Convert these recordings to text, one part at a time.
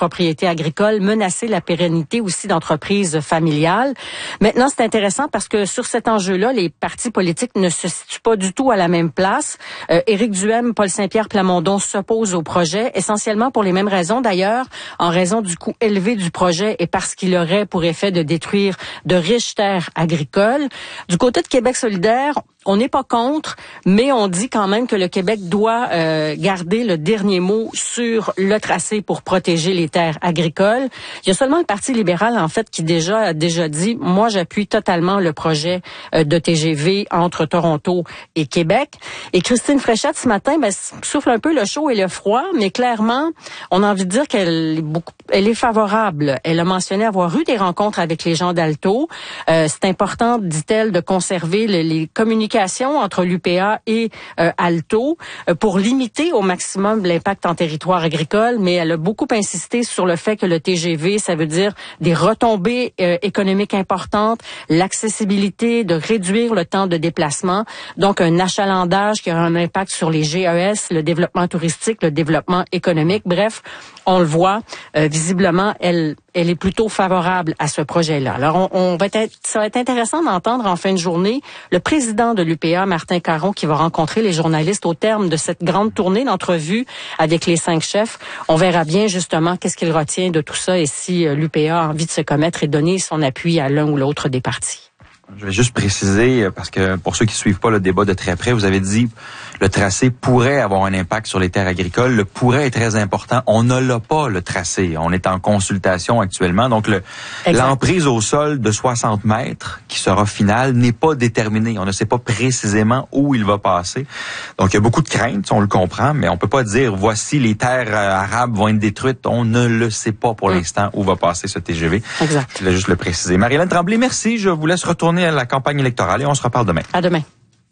propriété agricole, menacer la pérennité aussi d'entreprises familiales. Maintenant, c'est intéressant parce que sur cet enjeu-là, les partis politiques ne se situent pas du tout à la même place. Éric Duhaime, Paul Saint-Pierre Plamondon s'opposent au projet, essentiellement pour les mêmes raisons d'ailleurs, en raison du coût élevé du projet et parce qu'il aurait pour effet de détruire de riches terres agricoles. Du côté de Québec solidaire, on n'est pas contre, mais on dit quand même que le Québec doit garder le dernier mot sur le tracé pour protéger les terres agricoles. Il y a seulement le Parti libéral, en fait, qui a déjà dit, moi, j'appuie totalement le projet de TGV entre Toronto et Québec. Et Christine Fréchette, ce matin, souffle un peu le chaud et le froid, mais clairement, on a envie de dire qu'elle est favorable. Elle a mentionné avoir eu des rencontres avec les gens d'Alto. C'est important, dit-elle, de conserver les communications entre l'UPA et Alto pour limiter au maximum l'impact en territoire agricole, mais elle a beaucoup insisté sur le fait que le TGV, ça veut dire des retombées économiques importantes, l'accessibilité, de réduire le temps de déplacement, donc un achalandage qui aura un impact sur les GES, le développement touristique, le développement économique. Bref, on le voit, visiblement, elle est plutôt favorable à ce projet-là. Alors, ça va être intéressant d'entendre en fin de journée le président de l'UPA, Martin Caron, qui va rencontrer les journalistes au terme de cette grande tournée d'entrevues avec les 5 chefs. On verra bien, justement, qu'est-ce qu'il retient de tout ça et si l'UPA a envie de se commettre et donner son appui à l'un ou l'autre des partis. Je vais juste préciser, parce que pour ceux qui suivent pas le débat de très près, vous avez dit le tracé pourrait avoir un impact sur les terres agricoles. Le pourrait est très important. On ne l'a pas, le tracé. On est en consultation actuellement. Donc, l'emprise au sol de 60 mètres, qui sera finale, n'est pas déterminée. On ne sait pas précisément où il va passer. Donc, il y a beaucoup de craintes, on le comprend, mais on peut pas dire, voici les terres arables vont être détruites. On ne le sait pas pour l'instant où va passer ce TGV. Exact. Je voulais juste le préciser. Marie-Hélène Tremblay, merci. Je vous laisse retourner à la campagne électorale et on se reparle demain. À demain.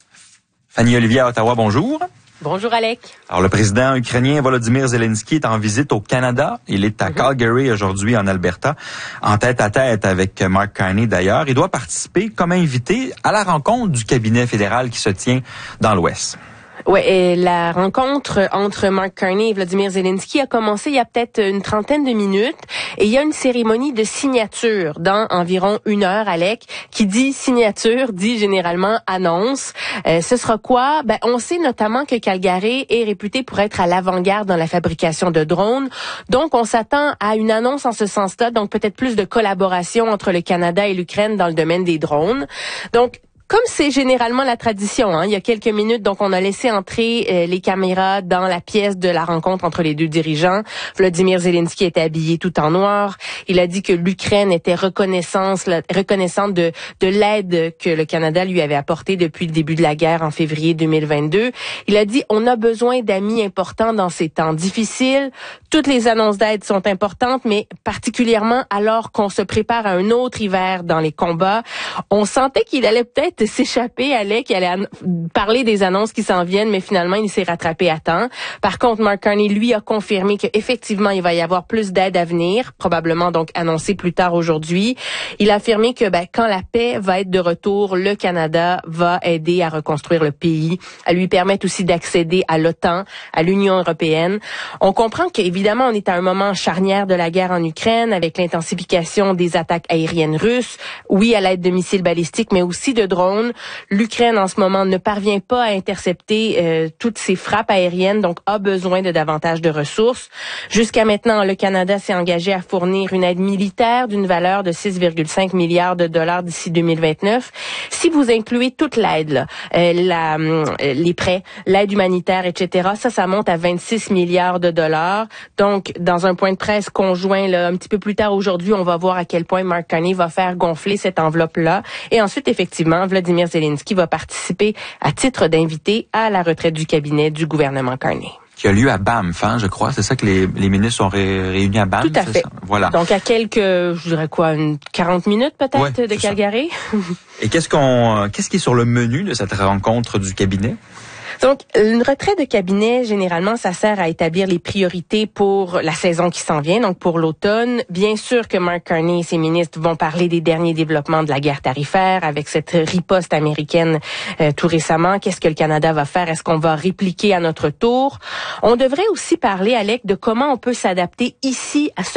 Fanny Olivier à Ottawa, bonjour. Bonjour Alec. Alors le président ukrainien Volodymyr Zelensky est en visite au Canada. Il est à Calgary aujourd'hui en Alberta, en tête-à-tête avec Mark Carney d'ailleurs. Il doit participer comme invité à la rencontre du cabinet fédéral qui se tient dans l'Ouest. Ouais, et la rencontre entre Mark Carney et Volodymyr Zelensky a commencé il y a peut-être une trentaine de minutes et il y a une cérémonie de signature dans environ 1 heure, Alec, qui dit signature, dit généralement annonce. Ce sera quoi? On sait notamment que Calgary est réputé pour être à l'avant-garde dans la fabrication de drones. Donc, on s'attend à une annonce en ce sens-là, donc peut-être plus de collaboration entre le Canada et l'Ukraine dans le domaine des drones. Donc, comme c'est généralement la tradition, il y a quelques minutes, donc on a laissé entrer les caméras dans la pièce de la rencontre entre les deux dirigeants. Volodymyr Zelensky était habillé tout en noir. Il a dit que l'Ukraine était reconnaissante de l'aide que le Canada lui avait apportée depuis le début de la guerre en février 2022. Il a dit, on a besoin d'amis importants dans ces temps difficiles. Toutes les annonces d'aide sont importantes, mais particulièrement alors qu'on se prépare à un autre hiver dans les combats. On sentait qu'il allait peut-être s'échapper, Alec, il allait parler des annonces qui s'en viennent, mais finalement, il s'est rattrapé à temps. Par contre, Mark Carney, lui, a confirmé qu'effectivement, il va y avoir plus d'aide à venir, probablement donc annoncé plus tard aujourd'hui. Il a affirmé que quand la paix va être de retour, le Canada va aider à reconstruire le pays, à lui permettre aussi d'accéder à l'OTAN, à l'Union européenne. On comprend qu'évidemment, on est à un moment charnière de la guerre en Ukraine, avec l'intensification des attaques aériennes russes, oui, à l'aide de missiles balistiques, mais aussi de drones. L'Ukraine, en ce moment, ne parvient pas à intercepter toutes ces frappes aériennes, donc a besoin de davantage de ressources. Jusqu'à maintenant, le Canada s'est engagé à fournir une aide militaire d'une valeur de 6,5 milliards de dollars d'ici 2029. Si vous incluez toute l'aide, les prêts, l'aide humanitaire, etc., ça monte à 26 milliards de dollars. Donc, dans un point de presse conjoint, un petit peu plus tard aujourd'hui, on va voir à quel point Mark Carney va faire gonfler cette enveloppe-là. Et ensuite, effectivement, Volodymyr Zelensky va participer à titre d'invité à la retraite du cabinet du gouvernement Carney. Qui a lieu à Banff, je crois. C'est ça que les ministres sont réunis à Banff? Tout à fait. Ça? Voilà. Donc, à une 40 minutes peut-être de Calgary. Et qu'est-ce qui est sur le menu de cette rencontre du cabinet? Donc, une retraite de cabinet, généralement, ça sert à établir les priorités pour la saison qui s'en vient, donc pour l'automne. Bien sûr que Mark Carney et ses ministres vont parler des derniers développements de la guerre tarifaire avec cette riposte américaine tout récemment. Qu'est-ce que le Canada va faire? Est-ce qu'on va répliquer à notre tour? On devrait aussi parler, Alec, de comment on peut s'adapter ici à ce